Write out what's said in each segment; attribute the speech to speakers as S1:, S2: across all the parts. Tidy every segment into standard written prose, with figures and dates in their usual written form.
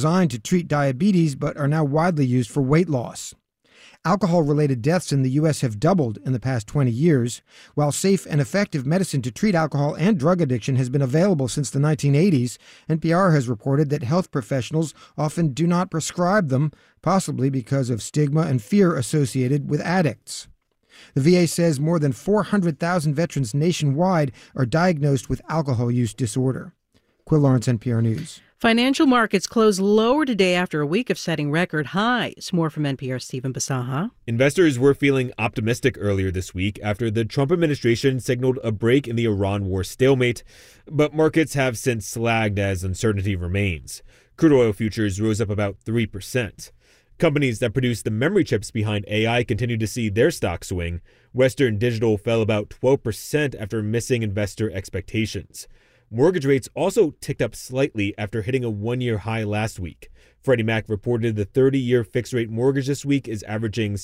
S1: designed to treat diabetes but are now widely used for weight loss. Alcohol-related deaths in the U.S. have doubled in the past 20 years. While safe and effective medicine to treat alcohol and drug addiction has been available since the 1980s, NPR has reported that health professionals often do not prescribe them, possibly because of stigma and fear associated with addicts. The VA says more than 400,000 veterans nationwide are diagnosed with alcohol use disorder. Quill Lawrence, NPR News.
S2: Financial markets closed lower today after a week of setting record highs. More from NPR's Stephen Basaha.
S3: Investors were feeling optimistic earlier this week after the Trump administration signaled a break in the Iran war stalemate, but markets have since lagged as uncertainty remains. Crude oil futures rose up about 3%. Companies that produce the memory chips behind AI continue to see their stock swing. Western Digital fell about 12% after missing investor expectations. Mortgage rates also ticked up slightly after hitting a one-year high last week. Freddie Mac reported the 30-year fixed-rate mortgage this week is averaging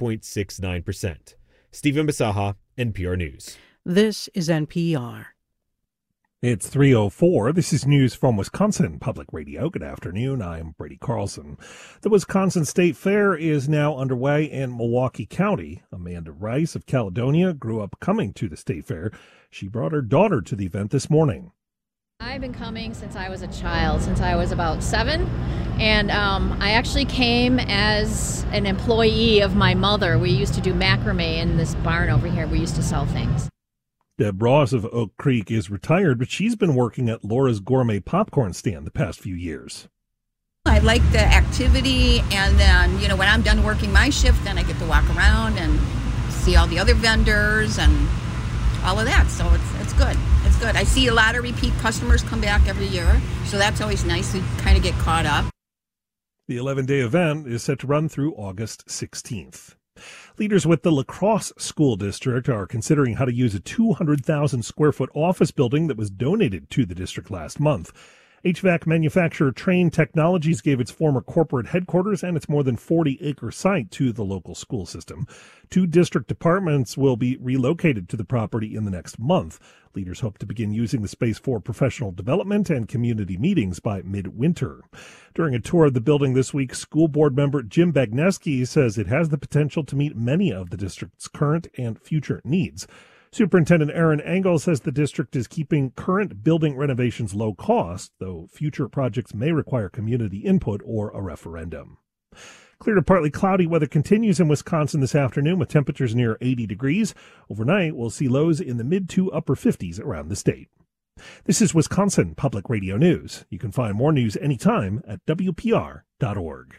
S3: 6.69%. Stephen Basaha, NPR News.
S2: This is NPR.
S4: It's 3:04. This is news from Wisconsin Public Radio. Good afternoon. I'm Brady Carlson. The Wisconsin State Fair is now underway in Milwaukee County. Amanda Rice of Caledonia grew up coming to the State Fair. She brought her daughter to the event this morning.
S5: I've been coming since I was a child, since I was about 7. And I actually came as an employee of my mother. We used to do macrame in this barn over here. We used to sell things.
S4: Deb Ross of Oak Creek is retired, but she's been working at Laura's Gourmet Popcorn Stand the past few years.
S6: I like the activity, and then, when I'm done working my shift, then I get to walk around and see all the other vendors and all of that. So it's good. It's good. I see a lot of repeat customers come back every year, so that's always nice. We kind of get caught up.
S4: The 11-day event is set to run through August 16th. Leaders with the La Crosse School District are considering how to use a 200,000-square-foot office building that was donated to the district last month. HVAC manufacturer Trane Technologies gave its former corporate headquarters and its more than 40-acre site to the local school system. 2 district departments will be relocated to the property in the next month. Leaders hope to begin using the space for professional development and community meetings by midwinter. During a tour of the building this week, school board member Jim Bagneski says it has the potential to meet many of the district's current and future needs. Superintendent Aaron Engel says the district is keeping current building renovations low cost, though future projects may require community input or a referendum. Clear to partly cloudy weather continues in Wisconsin this afternoon with temperatures near 80 degrees. Overnight, we'll see lows in the mid to upper 50s around the state. This is Wisconsin Public Radio News. You can find more news anytime at WPR.org.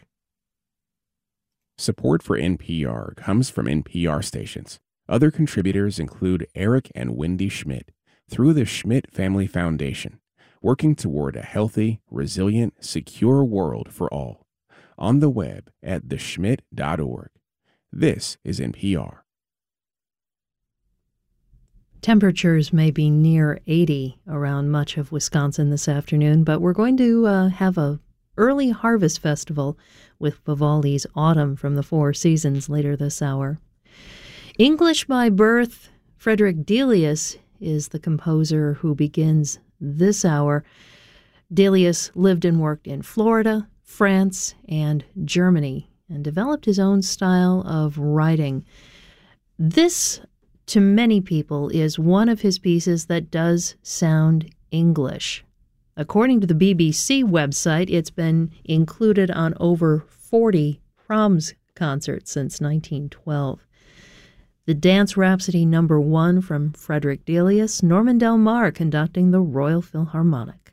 S7: Support for NPR comes from NPR stations. Other contributors include Eric and Wendy Schmidt through the Schmidt Family Foundation, working toward a healthy, resilient, secure world for all. On the web at theschmidt.org. This is NPR.
S8: Temperatures may be near 80 around much of Wisconsin this afternoon, but we're going to have a early harvest festival with Vivaldi's Autumn from the Four Seasons later this hour. English by birth, Frederick Delius is the composer who begins this hour. Delius lived and worked in Florida, France, and Germany, and developed his own style of writing. This, to many people, is one of his pieces that does sound English. According to the BBC website, it's been included on over 40 proms concerts since 1912. The Dance Rhapsody No. 1 from Frederick Delius, Norman Del Mar conducting the Royal Philharmonic.